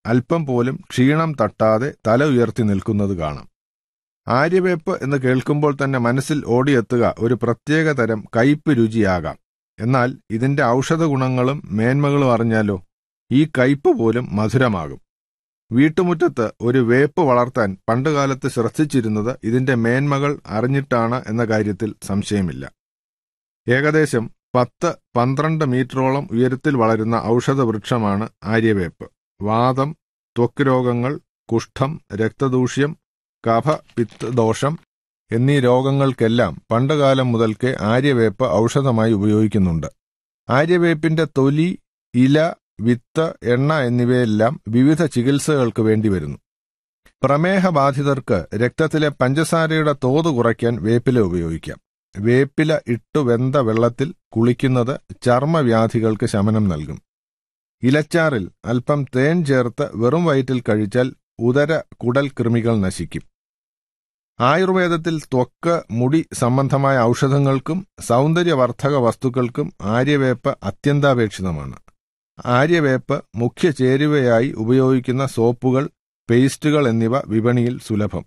അല്പം പോലും ക്ഷീണം തട്ടാതെ തല ഉയർത്തി നിൽക്കുന്നത് കാണാം. ആര്യവേപ്പ് എന്ന് കേൾക്കുമ്പോൾ തന്നെ മനസ്സിൽ ഓടിയെത്തുക ഒരു പ്രത്യേക തരം കയ്പ് രുചിയാകാം. എന്നാൽ ഇതിന്റെ ഔഷധ ഗുണങ്ങളും മേന്മകളും അറിഞ്ഞാലോ, ഈ കയ്പ് പോലും മധുരമാകും. വീട്ടുമുറ്റത്ത് ഒരു വേപ്പ് വളർത്താൻ പണ്ടുകാലത്ത് ശ്രദ്ധിച്ചിരുന്നത് ഇതിന്റെ മേന്മകൾ അറിഞ്ഞിട്ടാണ് എന്ന കാര്യത്തിൽ സംശയമില്ല. ഏകദേശം 10-12 മീറ്ററോളം ഉയരത്തിൽ വളരുന്ന ഔഷധവൃക്ഷമാണ് ആര്യവേപ്പ്. വാതം, ത്വക്ക് രോഗങ്ങൾ, കുഷ്ഠം, രക്തദൂഷ്യം, കഫ, പിത്ത ദോഷം എന്നീ രോഗങ്ങൾക്കെല്ലാം പണ്ടുകാലം മുതൽക്കേ ആര്യവേപ്പ് ഔഷധമായി ഉപയോഗിക്കുന്നുണ്ട്. ആര്യവേപ്പിന്റെ തൊലി, ഇല, വിത്ത്, എണ്ണ എന്നിവയെല്ലാം വിവിധ ചികിത്സകൾക്ക് വേണ്ടിവരുന്നു. പ്രമേഹബാധിതർക്ക് രക്തത്തിലെ പഞ്ചസാരയുടെ തോത് കുറയ്ക്കാൻ വേപ്പില ഉപയോഗിക്കാം. വേപ്പില ഇട്ടു വെന്ത വെള്ളത്തിൽ കുളിക്കുന്നത് ചർമ്മവ്യാധികൾക്ക് ശമനം നൽകും. ഇലച്ചാറിൽ അല്പം തേൻ ചേർത്ത് വെറും വയറ്റിൽ കഴിച്ചാൽ ഉദര കുടൽ കൃമികൾ നശിക്കും. ആയുർവേദത്തിൽ ത്വക്ക്, മുടി സംബന്ധമായ ഔഷധങ്ങൾക്കും സൗന്ദര്യവർദ്ധക വസ്തുക്കൾക്കും ആര്യവേപ്പ് അത്യന്താപേക്ഷിതമാണ്. ആര്യവേപ്പ് മുഖ്യ ചേരുവയായി ഉപയോഗിക്കുന്ന സോപ്പുകൾ, പേസ്റ്റുകൾ എന്നിവ വിപണിയിൽ സുലഭം.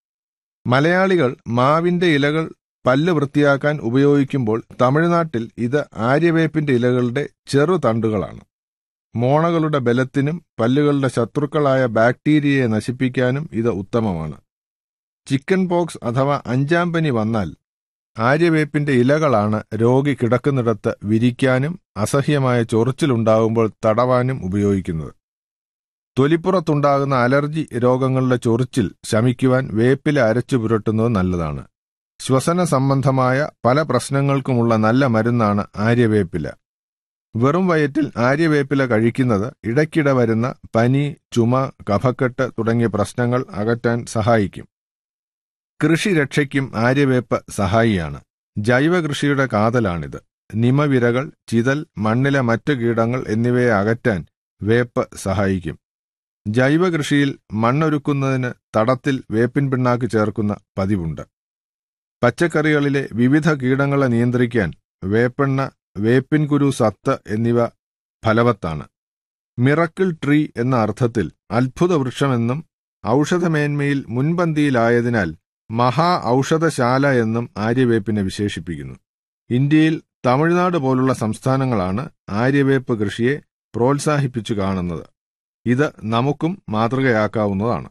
മലയാളികൾ മാവിന്റെ ഇലകൾ പല്ല് വൃത്തിയാക്കാൻ ഉപയോഗിക്കുമ്പോൾ തമിഴ്നാട്ടിൽ ഇത് ആര്യവേപ്പിന്റെ ഇലകളുടെ ചെറുതണ്ടുകളാണ്. മോണകളുടെ ബലത്തിനും പല്ലുകളുടെ ശത്രുക്കളായ ബാക്ടീരിയയെ നശിപ്പിക്കാനും ഇത് ഉത്തമമാണ്. ചിക്കൻ പോക്സ് അഥവാ 5-ാം പനി വന്നാൽ ആര്യവേപ്പിന്റെ ഇലകളാണ് രോഗി കിടക്കുന്നിടത്ത് വിരിക്കാനും അസഹ്യമായ ചൊറിച്ചിലുണ്ടാകുമ്പോൾ തടവാനും ഉപയോഗിക്കുന്നത്. തൊലിപ്പുറത്തുണ്ടാകുന്ന അലർജി രോഗങ്ങളുടെ ചൊറിച്ചിൽ ശമിക്കുവാൻ വേപ്പില അരച്ചു പുരട്ടുന്നത് നല്ലതാണ്. ശ്വസന സംബന്ധമായ പല പ്രശ്നങ്ങൾക്കുമുള്ള നല്ല മരുന്നാണ് ആര്യവേപ്പില. വെറും വയറ്റിൽ ആര്യവേപ്പില കഴിക്കുന്നത് ഇടയ്ക്കിടെ വരുന്ന പനി, ചുമ, കഫക്കെട്ട് തുടങ്ങിയ പ്രശ്നങ്ങൾ അകറ്റാൻ സഹായിക്കും. കൃഷിരക്ഷയ്ക്കും ആര്യവേപ്പ് സഹായിയാണ്. ജൈവകൃഷിയുടെ കാതലാണിത്. നിമവിരകൾ, ചിതൽ, മണ്ണിലെ മറ്റു കീടങ്ങൾ എന്നിവയെ അകറ്റാൻ വേപ്പ് സഹായിക്കും. ജൈവകൃഷിയിൽ മണ്ണൊരുക്കുന്നതിന് തടത്തിൽ വേപ്പിൻ പിണ്ണാക്ക് ചേർക്കുന്ന പതിവുണ്ട്. പച്ചക്കറികളിലെ വിവിധ കീടങ്ങളെ നിയന്ത്രിക്കാൻ വേപ്പെണ്ണ, വേപ്പിൻ കുരു സത്ത് എന്നിവ ഫലവത്താണ്. മിറക്കിൾ ട്രീ എന്ന അർത്ഥത്തിൽ അത്ഭുത വൃക്ഷമെന്നും ഔഷധമേന്മയിൽ മുൻപന്തിയിലായതിനാൽ മഹാ ഔഷധശാല എന്നും ആര്യവേപ്പിനെ വിശേഷിപ്പിക്കുന്നു. ഇന്ത്യയിൽ തമിഴ്നാട് പോലുള്ള സംസ്ഥാനങ്ങളാണ് ആര്യവേപ്പ് കൃഷിയെ പ്രോത്സാഹിപ്പിച്ചു കാണുന്നത്. ഇത് നമുക്കും മാതൃകയാക്കാവുന്നതാണ്.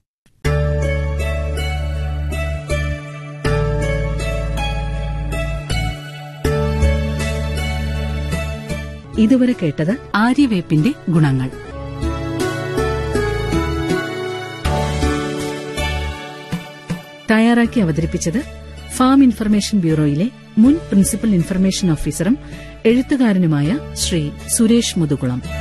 ഇതുവരെ കേട്ടത് ആര്യവേപ്പിന്റെ ഗുണങ്ങൾ. തയ്യാറാക്കി അവതരിപ്പിച്ചത് ഫാം ഇൻഫർമേഷൻ ബ്യൂറോയിലെ മുൻ പ്രിൻസിപ്പൽ ഇൻഫർമേഷൻ ഓഫീസറും എഴുത്തുകാരനുമായ ശ്രീ സുരേഷ് മുതുകുളം.